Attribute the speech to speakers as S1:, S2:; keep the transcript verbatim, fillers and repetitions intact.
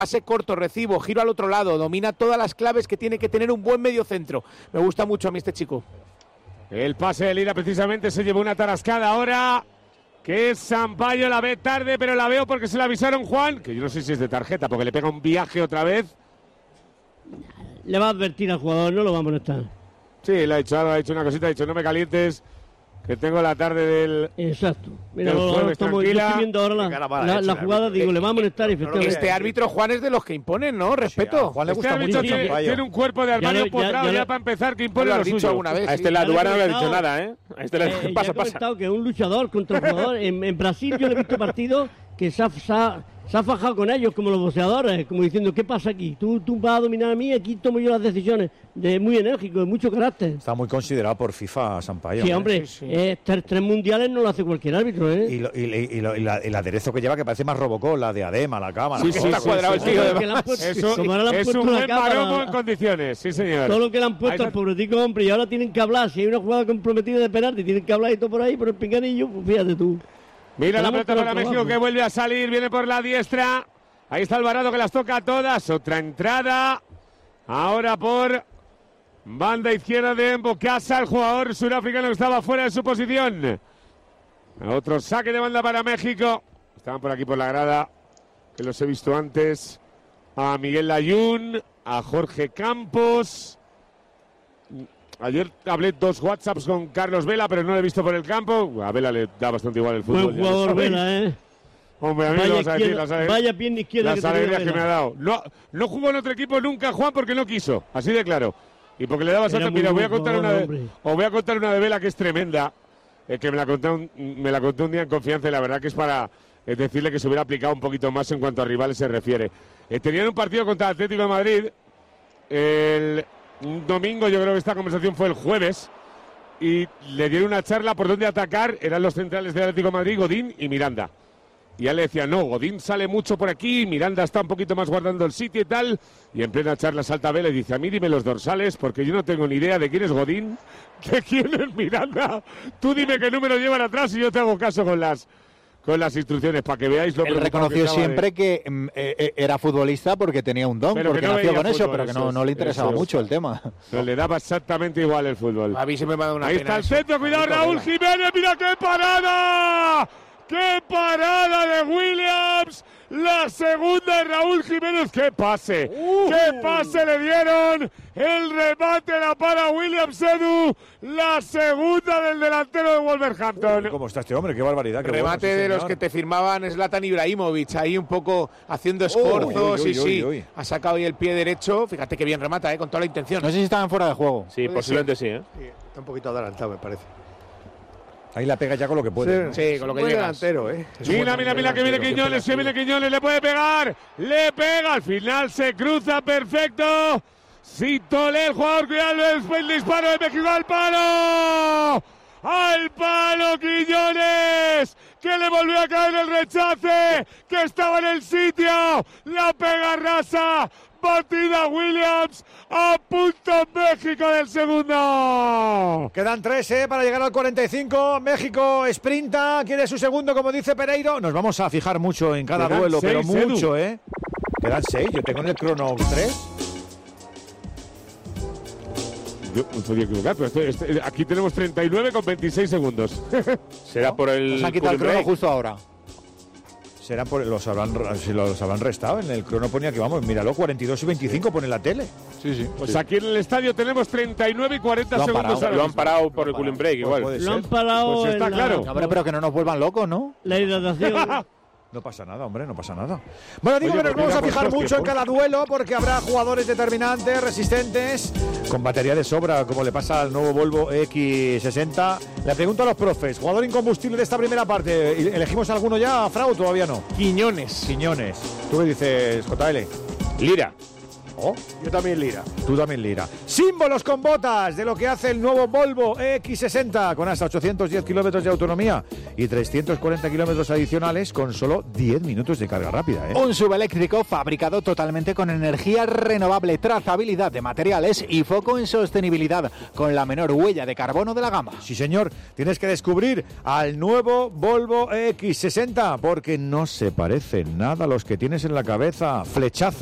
S1: pase corto, recibo, giro al otro lado, domina todas las claves que tiene que tener un buen mediocentro. Me gusta mucho a mí este chico.
S2: El pase de Lira precisamente se llevó una tarascada ahora, que es Sampaio, la ve tarde, pero la veo porque se la avisaron, Juan, que yo no sé si es de tarjeta, porque le pega un viaje otra vez.
S3: Le va a advertir al jugador, no lo va a molestar.
S2: Sí, le ha dicho, ha dicho una cosita, ha dicho, no me calientes, que tengo la tarde del...
S3: Exacto. Mira,
S2: del
S3: lo,
S2: jueves,
S3: estamos, yo estoy viendo ahora la, la, la jugada, digo, le va a molestar y efectivamente.
S1: Este árbitro, Juan, es de los que imponen, ¿no? Respeto.
S4: Sí, a Juan le gusta
S2: este
S4: mucho
S2: tiene, tiene un cuerpo de armario
S3: ya,
S2: potrado ya,
S3: ya,
S2: ya,
S3: ya
S2: para empezar, que impone
S1: lo
S2: lo
S1: has dicho
S2: suyo.
S1: alguna vez.
S5: A este
S1: Sí.
S5: la aduana no le ha
S3: comentado,
S5: dicho nada, ¿eh? A este le
S3: Eh,
S5: pasa,
S3: ya he
S5: pasa.
S3: comentado que es un luchador contra un jugador. En, en Brasil yo le he visto partidos que se ha, se, ha, se ha fajado con ellos como los boxeadores, como diciendo, ¿qué pasa aquí? Tú, tú vas a dominar a mí, aquí tomo yo las decisiones. De muy enérgico, de mucho carácter.
S4: Está muy considerado por FIFA, Sampaio.
S3: Sí, hombre,
S1: Sí, sí.
S3: eh, tres, tres mundiales no lo hace cualquier árbitro, ¿eh?
S4: Y, lo, y, y, y, lo, y la, el aderezo que lleva, que parece más Robocop, la diadema, la cámara.
S2: Sí,
S4: todo.
S2: sí, está cuadrado el tío.
S3: Que le han puesto-
S2: Es un,
S3: como ahora le han
S2: es
S3: puesto
S2: un
S3: la
S2: buen
S3: cámara,
S2: maromo en condiciones, sí señor.
S3: todo lo que le han
S2: Ahí
S3: puesto
S2: está.
S3: al pobretico hombre, y ahora tienen que hablar. Si hay una jugada comprometida de penalti, tienen que hablar y todo por ahí, por el pinganillo, pues fíjate tú.
S2: Mira la
S3: Tenemos
S2: pelota
S3: todo
S2: para
S3: el
S2: México
S3: trabajo.
S2: que vuelve a salir, viene por la diestra. Ahí está Alvarado que las toca a todas. Otra entrada. Ahora por banda izquierda de Mbokasa, el jugador surafricano que estaba fuera de su posición. Otro saque de banda para México. Estaban por aquí por la grada, que los he visto antes. A Miguel Layún, a Jorge Campos. Ayer hablé dos WhatsApps con Carlos Vela, pero no lo he visto por el campo. A Vela le da bastante igual el fútbol.
S3: Buen
S2: ya lo
S3: jugador
S2: sabéis.
S3: Vela, ¿eh?
S2: Hombre, a mí me
S3: Vaya,
S2: vas a decir
S3: izquierda-
S2: las, ale-
S3: vaya pierna izquierda
S2: las
S3: que tenía
S2: alegrías que
S3: Vela.
S2: me ha dado. No, no jugó en otro equipo nunca, Juan, porque no quiso. Así de claro. Y porque le daba
S3: Era
S2: salto.
S3: muy
S2: Mira, voy a
S3: buen
S2: contar una
S3: jugador,
S2: de,
S3: hombre.
S2: os voy a contar una de Vela que es tremenda. eh, que me la, conté un, me la conté un día en confianza y la verdad que es para eh, decirle que se hubiera aplicado un poquito más en cuanto a rivales se refiere. Eh, tenían un partido contra el Atlético de Madrid. El un domingo, yo creo que esta conversación fue el jueves. Y le dieron una charla por dónde atacar. Eran los centrales del Atlético de Madrid, Godín y Miranda. Y ya le decía, no, Godín sale mucho por aquí, Miranda está un poquito más guardando el sitio y tal. Y en plena charla salta Vela y dice, a mí dime los dorsales, porque yo no tengo ni idea de quién es Godín, de quién es Miranda. Tú dime qué número llevan atrás y yo te hago caso con las, con las instrucciones, para que veáis lo
S6: Él
S2: preocupado
S6: reconoció
S2: que estaba
S6: siempre
S2: de-
S6: que mm, eh, eh, era futbolista porque tenía un don,
S2: Pero que
S6: porque
S2: no
S6: nació
S2: veía
S6: con eso,
S2: fútbol,
S6: pero que
S2: eso
S6: no,
S2: es,
S6: no le interesaba
S2: eso es.
S6: mucho el tema.
S2: No, le daba exactamente igual el fútbol.
S1: A mí se me va a dar una
S2: Ahí
S1: pena
S2: está el
S1: eso.
S2: centro, cuidado
S1: Maldito
S2: Raúl
S1: Vela.
S2: Jiménez, mira qué parada. ¡Qué parada de Williams! La segunda de Raúl Jiménez. ¡Qué pase!
S1: Uh.
S2: ¡Qué pase le dieron! El remate la para Williams Edu. La segunda del delantero de Wolverhampton.
S4: ¿Cómo está este hombre? Qué barbaridad. Qué
S1: Remate
S4: bueno, sí,
S1: de los
S4: señor.
S1: que te firmaban Zlatan Ibrahimovic, ahí un poco haciendo esfuerzos,
S4: uy, uy,
S1: sí,
S4: uy,
S1: sí.
S4: uy.
S1: Ha sacado ahí el pie derecho, fíjate que bien remata, ¿eh? Con toda la intención.
S6: No sé si estaban fuera de juego.
S5: Sí, posiblemente sí, ¿eh?
S7: Sí, está un poquito adelantado, me parece.
S4: Ahí la pega ya con lo que puede. ¿no?
S1: Sí, con lo que
S7: Buen
S1: llegas.
S7: delantero, ¿eh? Es un
S2: Mira,
S7: buen
S2: mira, mira que viene
S7: delantero,
S2: Quiñones, que
S7: siempre
S2: viene Quiñones, le puede pegar, le pega, al final se cruza perfecto. Sitole, el jugador, cuidado, el disparo de México al palo. Al palo Quiñones, que le volvió a caer el rechace, que estaba en el sitio, la pega rasa, batida Williams, a punto México del segundo.
S4: Quedan tres, ¿eh? Para llegar al cuarenta y cinco. México sprinta, quiere su segundo, como dice Pereiro. Nos vamos a fijar mucho en cada
S2: Quedan
S4: duelo, pero
S2: seis, Edu.
S4: mucho, ¿eh? Quedan seis. Yo tengo en el crono tres.
S2: Yo me podía equivocar, pero esto- este- aquí tenemos treinta y nueve con veintiséis segundos.
S5: Será por el.
S6: Nos han quitado el
S5: cooling
S6: crono
S5: break.
S6: justo ahora.
S4: Será por los habrán, si los habrán restado. En el crono ponía que vamos, míralo, cuarenta y dos y veinticinco pone en la tele.
S6: Sí, sí.
S2: Pues aquí en el estadio tenemos treinta y nueve y cuarenta
S6: Lo han
S2: segundos.
S6: parado,
S2: ahora
S5: Lo han
S2: mismo.
S5: parado por el cooling break,
S4: Pues
S5: igual.
S4: puede
S3: Lo han
S4: ser.
S3: parado
S2: Pues está
S3: en la-
S2: claro.
S6: Hombre, pero que no nos vuelvan locos, ¿no?
S3: la hidratación.
S4: No pasa nada, hombre, no pasa nada. Bueno, digo
S2: Oye,
S4: que nos
S2: pues
S4: vamos a
S2: mira,
S4: fijar
S2: pues
S4: mucho en
S2: tiempo.
S4: cada duelo porque habrá jugadores determinantes, resistentes, con batería de sobra, como le pasa al nuevo Volvo X sesenta. Le pregunto a los profes, jugador incombustible de esta primera parte, ¿elegimos alguno ya, Frau? Todavía no.
S1: Quiñones.
S4: Quiñones. ¿Tú qué dices, J L?
S5: Lira.
S4: Oh,
S7: Yo también Lira.
S4: tú también, Lira. Símbolos con botas de lo que hace el nuevo Volvo E X sesenta con hasta ochocientos diez kilómetros de autonomía y trescientos cuarenta kilómetros adicionales con solo diez minutos de carga rápida, ¿eh?
S6: Un subeléctrico fabricado totalmente con energía renovable, trazabilidad de materiales y foco en sostenibilidad, con la menor huella de carbono de la gama.
S4: Sí, señor, tienes que descubrir al nuevo Volvo E X sesenta porque no se parecen nada a los que tienes en la cabeza. Flechazo.